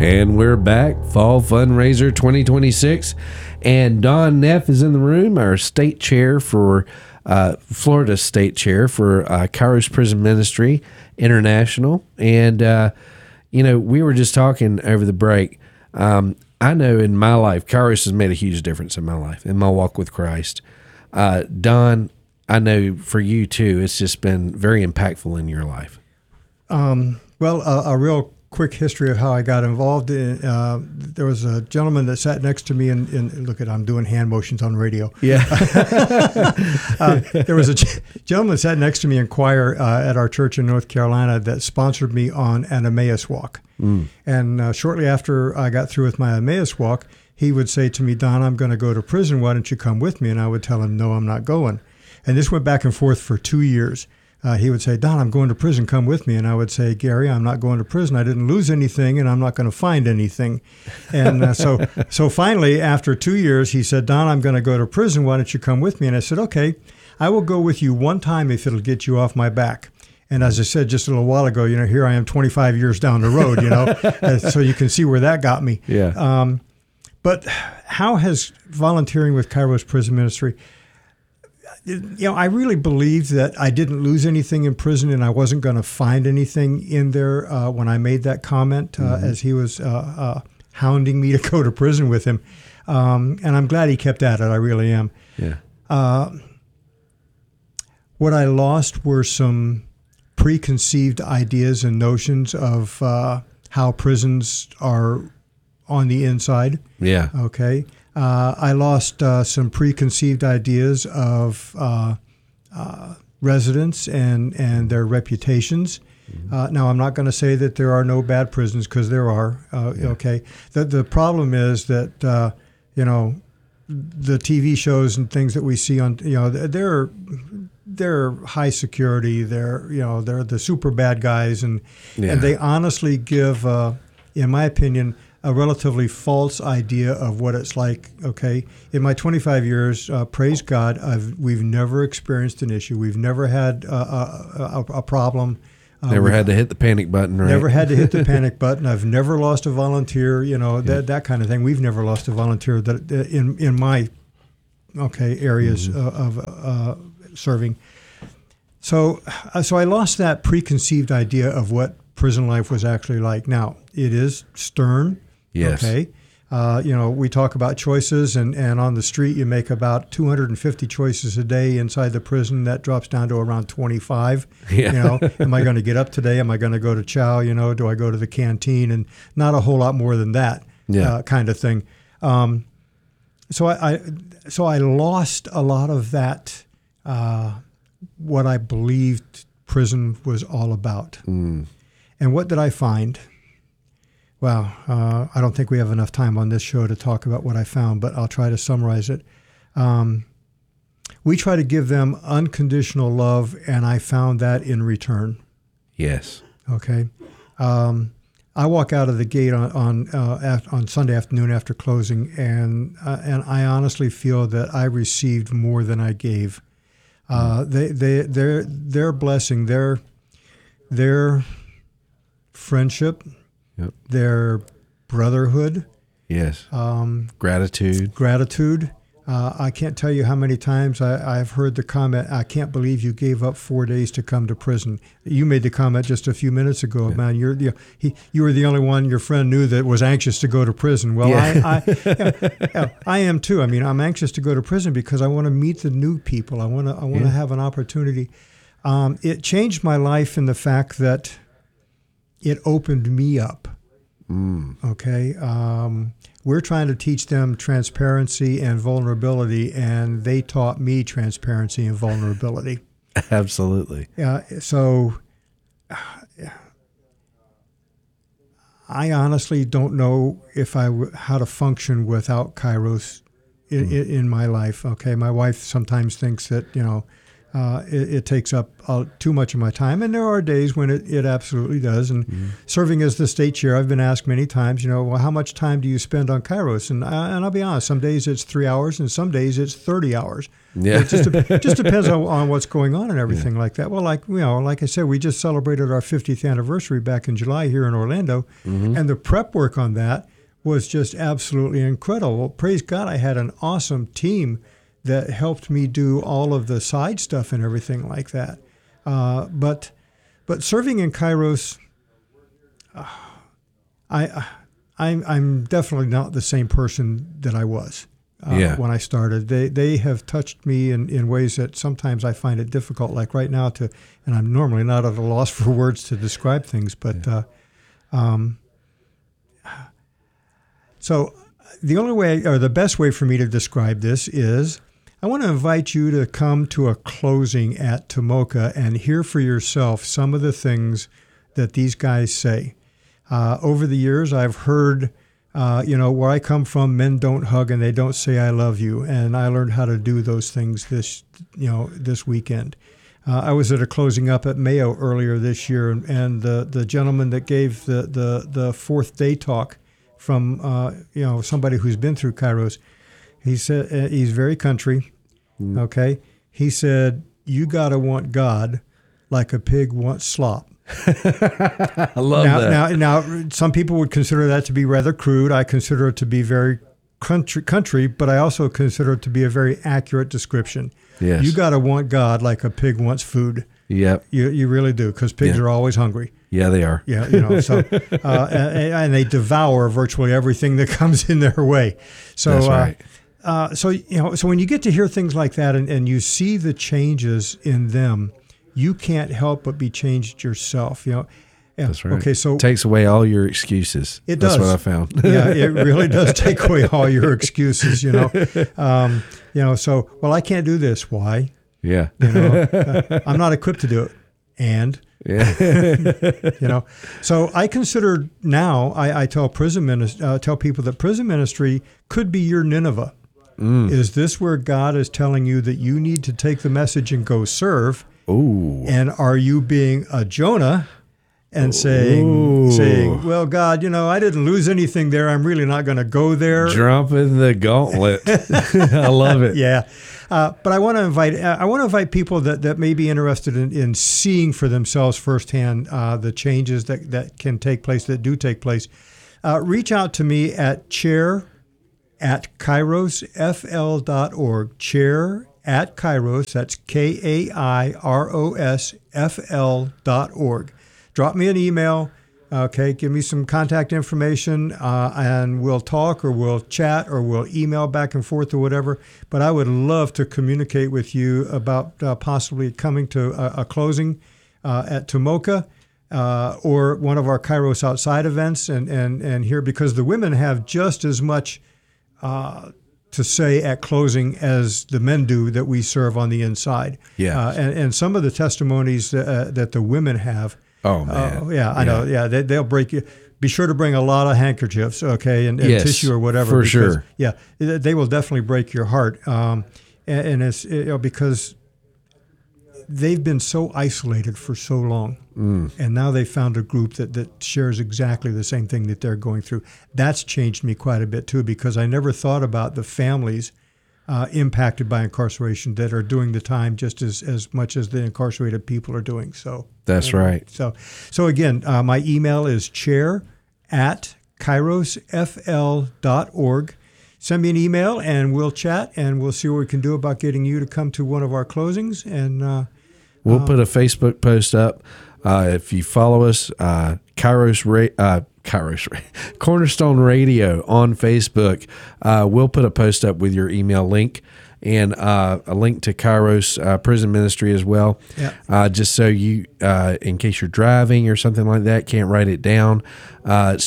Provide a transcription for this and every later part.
And we're back, Fall Fundraiser 2026. And Don Neff is in the room, our state chair for, Florida state chair for Kairos Prison Ministry International. And, we were just talking over the break. I know in my life, Kairos has made a huge difference in my life, in my walk with Christ. Don, I know for you too, it's just been very impactful in your life. A real quick history of how I got involved. There was a gentleman that sat next to me, and look at, I'm doing hand motions on radio. Yeah. There was a gentleman that sat next to me in choir at our church in North Carolina that sponsored me on an Emmaus walk. And shortly after I got through with my Emmaus walk, he would say to me, Don, I'm going to go to prison. Why don't you come with me? And I would tell him, no, I'm not going. And this went back and forth for 2 years. He would say, Don, I'm going to prison, come with me. And I would say, Gary, I'm not going to prison. I didn't lose anything, and I'm not going to find anything. And so finally, after 2 years, he said, Don, I'm going to go to prison. Why don't you come with me? And I said, okay, I will go with you one time if it'll get you off my back. And as I said just a little while ago, here I am 25 years down the road, so you can see where that got me. Yeah. But how has volunteering with Kairos Prison Ministry, I really believe that I didn't lose anything in prison, and I wasn't going to find anything in there when I made that comment as he was hounding me to go to prison with him. And I'm glad he kept at it. I really am. Yeah. What I lost were some preconceived ideas and notions of how prisons are on the inside. Yeah. Okay. I lost some preconceived ideas of residents and their reputations. Now, I'm not going to say that there are no bad prisons, because there are. Okay. The problem is that the TV shows and things that we see on they're high security. They're the super bad guys, and they honestly give, in my opinion, a relatively false idea of what it's like. Okay, in my 25 years, praise God, we've never experienced an issue. We've never had a problem. Never had to hit the panic button, right? Never had to hit the panic button. I've never lost a volunteer. That kind of thing. We've never lost a volunteer that in my areas of serving. So I lost that preconceived idea of what prison life was actually like. Now, it is stern. Yes. Okay. We talk about choices, and on the street you make about 250 choices a day. Inside the prison, that drops down to around 25. Yeah. Am I going to get up today? Am I going to go to chow? Do I go to the canteen? And not a whole lot more than that kind of thing. So I lost a lot of that, what I believed prison was all about. And what did I find? Well, I don't think we have enough time on this show to talk about what I found, but I'll try to summarize it. We try to give them unconditional love, and I found that in return. Yes. Okay. I walk out of the gate on Sunday afternoon after closing, and I honestly feel that I received more than I gave. Their blessing, their friendship, their brotherhood. Yes. Gratitude. I can't tell you how many times I've heard the comment, I can't believe you gave up 4 days to come to prison. You made the comment just a few minutes ago, man, you were the only one your friend knew that was anxious to go to prison. Well, I am too. I mean, I'm anxious to go to prison because I want to meet the new people. I want to have an opportunity. It changed my life in the fact that it opened me up. Okay. We're trying to teach them transparency and vulnerability, and they taught me transparency and vulnerability. Absolutely. So I honestly don't know how to function without Kairos in my life. Okay. My wife sometimes thinks that, it takes up too much of my time. And there are days when it absolutely does. And serving as the state chair, I've been asked many times, well, how much time do you spend on Kairos? And I'll be honest, some days it's 3 hours and some days it's 30 hours. Yeah. It just depends on what's going on and everything like that. Well, like I said, we just celebrated our 50th anniversary back in July here in Orlando. And the prep work on that was just absolutely incredible. Well, praise God, I had an awesome team that helped me do all of the side stuff and everything like that. But serving in Kairos, I'm definitely not the same person that I was when I started. They have touched me in ways that sometimes I find it difficult, like right now and I'm normally not at a loss for words to describe things, but so the only way, or the best way for me to describe this is, I want to invite you to come to a closing at Tomoka and hear for yourself some of the things that these guys say. Over the years, I've heard, where I come from, men don't hug and they don't say I love you. And I learned how to do those things this weekend. I was at a closing up at Mayo earlier this year, and the gentleman that gave the fourth day talk from, somebody who's been through Kairos, he said, he's very country, okay? He said, you got to want God like a pig wants slop. I love that. Now, some people would consider that to be rather crude. I consider it to be very country, but I also consider it to be a very accurate description. Yes. You got to want God like a pig wants food. Yep. You really do, because pigs are always hungry. Yeah, they are. Yeah, so and they devour virtually everything that comes in their way. So that's right. So when you get to hear things like that and you see the changes in them, you can't help but be changed yourself. That's right. Okay, so it takes away all your excuses. It does. That's what I found. Yeah, it really does take away all your excuses. So I can't do this. Why? Yeah. I'm not equipped to do it. And so I consider now. I tell tell people that prison ministry could be your Nineveh. Is this where God is telling you that you need to take the message and go serve? Ooh. And are you being a Jonah and saying, well, God, I didn't lose anything there. I'm really not going to go there. Dropping the gauntlet. I love it. Yeah. But I want to invite people that may be interested in seeing for themselves firsthand the changes that can take place, that do take place. Reach out to me at chair@kairosfl.org. Chair@Kairos, that's KAIROSFL.org. Drop me an email. Okay, give me some contact information, and we'll talk or we'll chat or we'll email back and forth or whatever. But I would love to communicate with you about possibly coming to a closing at Tomoka or one of our Kairos Outside events and here, because the women have just as much to say at closing as the men do that we serve on the inside. Yeah. And some of the testimonies that the women have. Oh, man. I know. Yeah, they'll break you. Be sure to bring a lot of handkerchiefs, okay, and yes, tissue or whatever. For sure. Yeah, they will definitely break your heart. And it's because they've been so isolated for so long. And now they've found a group that shares exactly the same thing that they're going through. That's changed me quite a bit, too, because I never thought about the families impacted by incarceration that are doing the time just as much as the incarcerated people are doing. So that's right. So again, my email is chair@kairosfl.org. Send me an email and we'll chat and we'll see what we can do about getting you to come to one of our closings. And we'll put a Facebook post up. If you follow us, Cornerstone Radio on Facebook, we'll put a post up with your email link and a link to Kairos Prison Ministry as well. Yeah. Just so you, in case you're driving or something like that, can't write it down, it's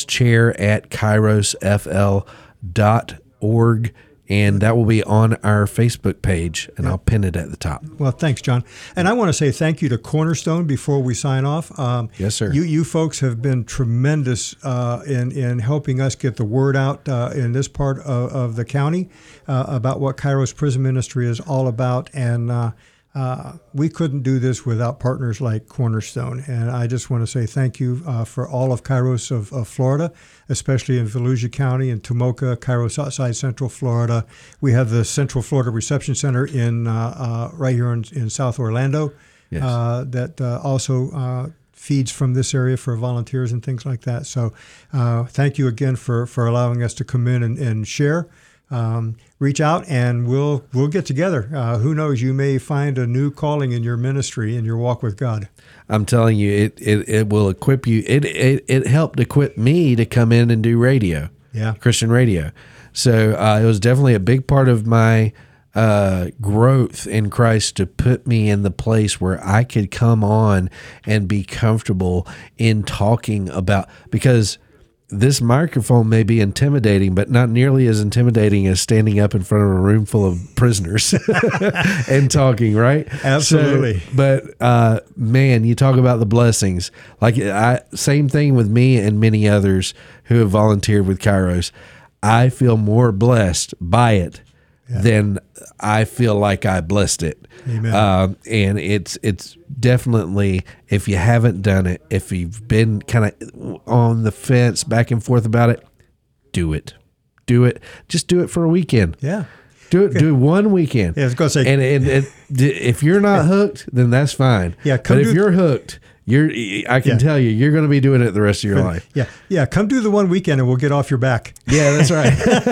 chair@kairosfl.org. And that will be on our Facebook page, and I'll pin it at the top. Well, thanks, John. And I want to say thank you to Cornerstone before we sign off. Yes, sir. You folks have been tremendous in helping us get the word out in this part of the county about what Kairos Prison Ministry is all about. And we couldn't do this without partners like Cornerstone. And I just want to say thank you for all of Kairos of Florida, especially in Volusia County and Tomoka, Kairos outside Central Florida. We have the Central Florida Reception Center in right here in South Orlando. Yes. That also feeds from this area for volunteers and things like that. So thank you again for allowing us to come in and share. Reach out and we'll get together. Who knows? You may find a new calling in your ministry in your walk with God. I'm telling you, it will equip you. It helped equip me to come in and do radio, Christian radio. So it was definitely a big part of my growth in Christ to put me in the place where I could come on and be comfortable in talking about, because this microphone may be intimidating, but not nearly as intimidating as standing up in front of a room full of prisoners and talking, right? Absolutely. So, but man, you talk about the blessings. Like same thing with me and many others who have volunteered with Kairos. I feel more blessed by it than I feel like I blessed it. Amen. And it's definitely, if you haven't done it, if you've been kind of on the fence back and forth about it, do it. Just do it for a weekend. Yeah. Do it one weekend. Yeah, I was going to say. And if you're not hooked, then that's fine. Yeah, but if you're hooked, I can tell you, you're going to be doing it the rest of your life. Yeah. Come do the one weekend and we'll get off your back. Yeah, that's right.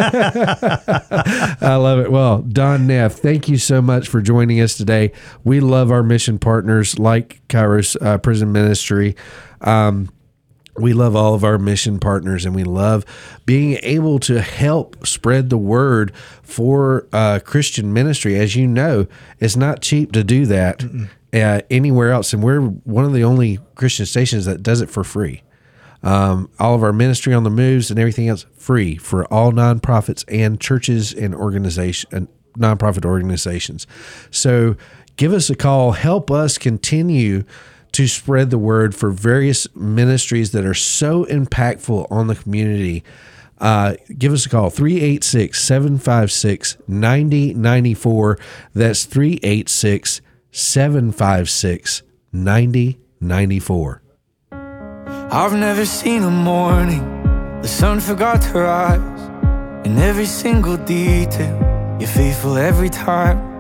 I love it. Well, Don Neff, thank you so much for joining us today. We love our mission partners like Kairos Prison Ministry. We love all of our mission partners, and we love being able to help spread the word for Christian ministry. As you know, it's not cheap to do that anywhere else, and we're one of the only Christian stations that does it for free. All of our ministry on the moves and everything else free for all nonprofits and churches and nonprofit organizations. So give us a call. Help us continue to spread the word for various ministries that are so impactful on the community. Give us a call, 386-756-9094. That's 386-756-9094. I've never seen a morning the sun forgot to rise. In every single detail, you're faithful every time.